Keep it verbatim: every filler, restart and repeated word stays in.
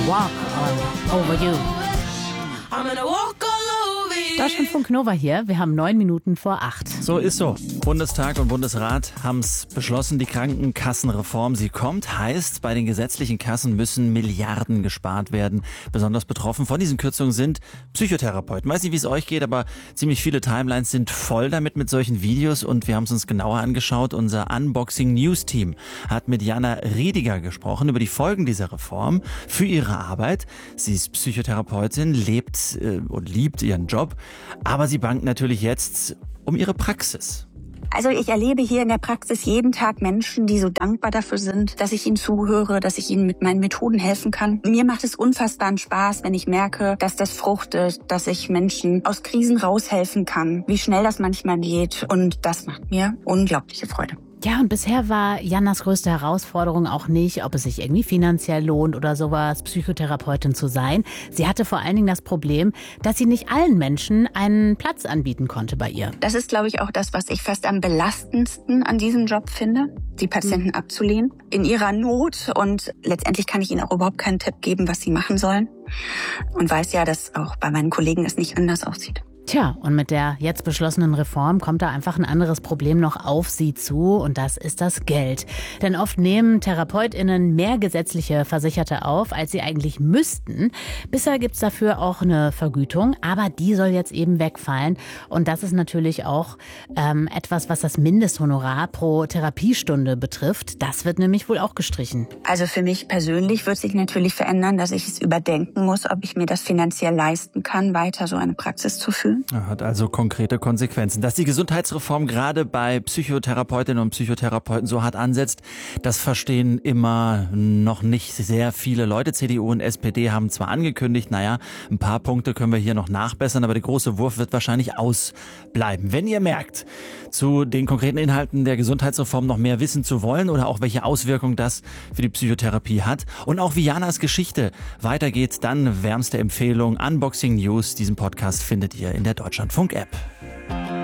Walk All Over You. Deutschlandfunk Nova hier. Wir haben neun Minuten vor acht. So ist so. Bundestag und Bundesrat haben es beschlossen, die Krankenkassenreform, sie kommt. Heißt, bei den gesetzlichen Kassen müssen Milliarden gespart werden. Besonders betroffen von diesen Kürzungen sind Psychotherapeuten. Weiß nicht, wie es euch geht, aber ziemlich viele Timelines sind voll damit mit solchen Videos. Und wir haben es uns genauer angeschaut. Unser Unboxing-News-Team hat mit Jana Riediger gesprochen über die Folgen dieser Reform für ihre Arbeit. Sie ist Psychotherapeutin, lebt äh, und liebt ihren Job. Aber sie bangt natürlich jetzt um ihre Praxis. Also ich erlebe hier in der Praxis jeden Tag Menschen, die so dankbar dafür sind, dass ich ihnen zuhöre, dass ich ihnen mit meinen Methoden helfen kann. Mir macht es unfassbaren Spaß, wenn ich merke, dass das fruchtet, dass ich Menschen aus Krisen raushelfen kann, wie schnell das manchmal geht. Und das macht mir unglaubliche Freude. Ja, und bisher war Janas größte Herausforderung auch nicht, ob es sich irgendwie finanziell lohnt oder sowas, Psychotherapeutin zu sein. Sie hatte vor allen Dingen das Problem, dass sie nicht allen Menschen einen Platz anbieten konnte bei ihr. Das ist, glaube ich, auch das, was ich fast am belastendsten an diesem Job finde, die Patienten mhm. abzulehnen in ihrer Not. Und letztendlich kann ich ihnen auch überhaupt keinen Tipp geben, was sie machen sollen. Und weiß ja, dass auch bei meinen Kollegen es nicht anders aussieht. Tja, und mit der jetzt beschlossenen Reform kommt da einfach ein anderes Problem noch auf sie zu und das ist das Geld. Denn oft nehmen TherapeutInnen mehr gesetzliche Versicherte auf, als sie eigentlich müssten. Bisher gibt's dafür auch eine Vergütung, aber die soll jetzt eben wegfallen. Und das ist natürlich auch ähm, etwas, was das Mindesthonorar pro Therapiestunde betrifft. Das wird nämlich wohl auch gestrichen. Also für mich persönlich wird sich natürlich verändern, dass ich es überdenken muss, ob ich mir das finanziell leisten kann, weiter so eine Praxis zu führen. Hat also konkrete Konsequenzen. Dass die Gesundheitsreform gerade bei Psychotherapeutinnen und Psychotherapeuten so hart ansetzt, das verstehen immer noch nicht sehr viele Leute. C D U und S P D haben zwar angekündigt, naja, ein paar Punkte können wir hier noch nachbessern, aber der große Wurf wird wahrscheinlich ausbleiben. Wenn ihr merkt, zu den konkreten Inhalten der Gesundheitsreform noch mehr wissen zu wollen oder auch welche Auswirkungen das für die Psychotherapie hat und auch wie Janas Geschichte weitergeht, dann wärmste Empfehlung Unboxing News. Diesen Podcast findet ihr in der Deutschlandfunk-App.